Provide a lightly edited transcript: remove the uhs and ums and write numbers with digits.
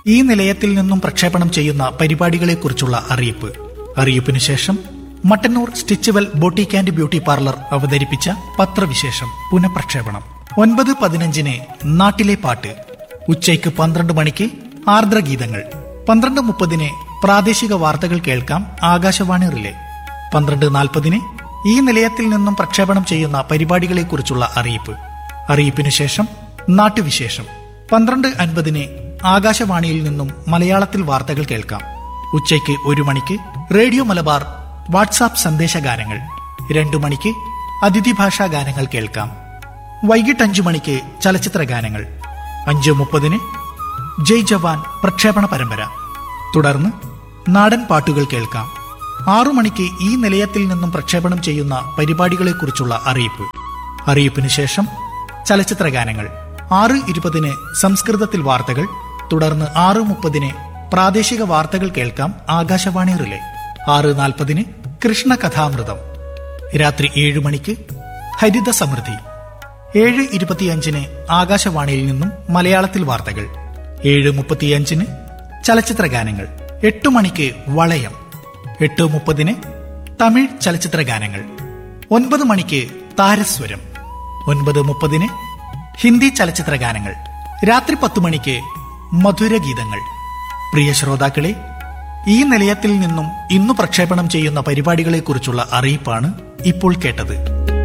ഈ നിലയത്തിൽ നിന്നും പ്രക്ഷേപണം ചെയ്യുന്ന പരിപാടികളെക്കുറിച്ചുള്ള അറിയിപ്പ്. അറിയിപ്പിനു ശേഷം Mattannur Stitchwell boutique and beauty parlour അവതരിപ്പിച്ച പത്രവിശേഷം പുനഃപ്രക്ഷേപണം. 9:15 നാട്ടിലെ പാട്ട്. ഉച്ചയ്ക്ക് 12 മണിക്ക് ആർദ്രഗീതങ്ങൾ. 12:30 പ്രാദേശിക വാർത്തകൾ കേൾക്കാം ആകാശവാണി റിലേ. 12:40 ഈ നിലയത്തിൽ നിന്നും പ്രക്ഷേപണം ചെയ്യുന്ന പരിപാടികളെക്കുറിച്ചുള്ള അറിയിപ്പ്. അറിയിപ്പിനു ശേഷം നാട്ടുവിശേഷം. 12:50 ആകാശവാണിയിൽ നിന്നും മലയാളത്തിൽ വാർത്തകൾ കേൾക്കാം. ഉച്ചയ്ക്ക് 1 മണിക്ക് റേഡിയോ മലബാർ വാട്സാപ്പ് സന്ദേശഗാനങ്ങൾ. 2 മണിക്ക് അതിഥി ഭാഷാ ഗാനങ്ങൾ കേൾക്കാം. വൈകിട്ട് 5 മണിക്ക് ചലച്ചിത്ര ഗാനങ്ങൾ. 5:30 ജയ് ജവാൻ പ്രക്ഷേപണ പരമ്പര. തുടർന്ന് നാടൻ പാട്ടുകൾ കേൾക്കാം. 6 മണിക്ക് ഈ നിലയത്തിൽ നിന്നും പ്രക്ഷേപണം ചെയ്യുന്ന പരിപാടികളെക്കുറിച്ചുള്ള അറിയിപ്പ്. അറിയിപ്പിനു ശേഷം ചലച്ചിത്ര ഗാനങ്ങൾ. 6:20 സംസ്കൃതത്തിൽ വാർത്തകൾ. തുടർന്ന് 6:30 പ്രാദേശിക വാർത്തകൾ കേൾക്കാം ആകാശവാണി റിലേ. 6:40 കൃഷ്ണകഥാമൃതം. രാത്രി 7 മണിക്ക് ഹരിത സമൃദ്ധി. 7:25 ആകാശവാണിയിൽ നിന്നും മലയാളത്തിൽ വാർത്തകൾ. 7:35 ചലച്ചിത്ര ഗാനങ്ങൾ. 8 മണിക്ക് വളയം. 8:30 തമിഴ് ചലച്ചിത്ര ഗാനങ്ങൾ. 9 മണിക്ക് താരസ്വരം. 9:30 ഹിന്ദി ചലച്ചിത്ര ഗാനങ്ങൾ. രാത്രി 10 മണിക്ക് മധുരഗീതങ്ങൾ. പ്രിയ ശ്രോതാക്കളെ, ഈ നിലയത്തിൽ നിന്നും ഇന്നു പ്രക്ഷേപണം ചെയ്യുന്ന പരിപാടികളെക്കുറിച്ചുള്ള അറിയിപ്പാണ് ഇപ്പോൾ കേട്ടത്.